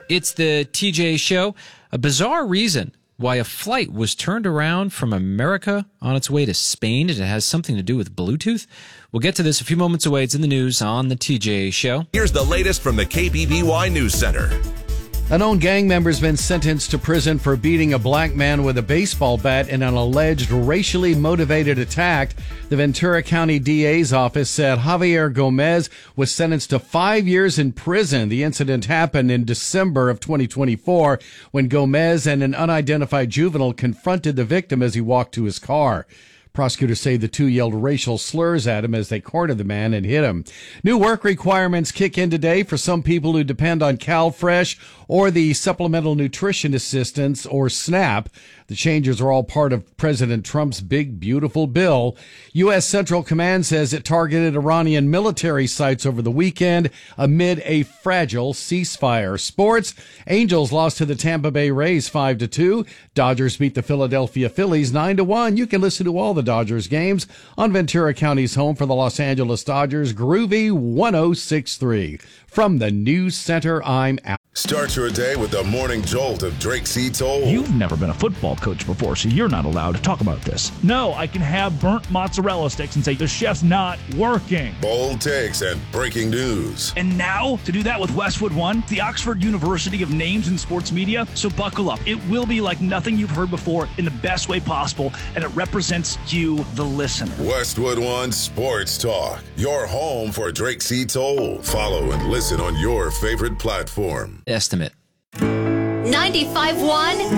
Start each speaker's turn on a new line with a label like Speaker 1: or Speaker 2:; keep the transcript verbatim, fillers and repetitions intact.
Speaker 1: It's the T J Show. A bizarre reason why a flight was turned around from America on its way to Spain, and it has something to do with Bluetooth. We'll get to this a few moments away. It's in the news on the T J Show.
Speaker 2: Here's the latest from the K B B Y News Center.
Speaker 3: A known gang member has been sentenced to prison for beating a black man with a baseball bat in an alleged racially motivated attack. The Ventura County D A's office said Javier Gomez was sentenced to five years in prison. The incident happened in December of twenty twenty-four when Gomez and an unidentified juvenile confronted the victim as he walked to his car. Prosecutors say the two yelled racial slurs at him as they cornered the man and hit him. New work requirements kick in today for some people who depend on CalFresh or the Supplemental Nutrition Assistance, or SNAP. The changes are all part of President Trump's big, beautiful bill. U S. Central Command says it targeted Iranian military sites over the weekend amid a fragile ceasefire. Sports, Angels lost to the Tampa Bay Rays five to two. Dodgers beat the Philadelphia Phillies nine to one. You can listen to all the Dodgers games on Ventura County's home for the Los Angeles Dodgers, Groovy one oh six point three. From the News Center, I'm Al.
Speaker 4: Start your day with the morning jolt of Drake C. Toll.
Speaker 5: You've never been a football coach before, so you're not allowed to talk about this. No, I can have burnt mozzarella sticks and say the chef's not working.
Speaker 4: Bold takes and breaking news.
Speaker 5: And now, to do that with Westwood One, the Oxford University of Names in Sports Media. So buckle up. It will be like nothing you've heard before in the best way possible, and it represents you, the listener.
Speaker 4: Westwood One Sports Talk, your home for Drake C. Toll. Follow and listen on your favorite platform.
Speaker 1: Estimate.
Speaker 6: ninety-five point one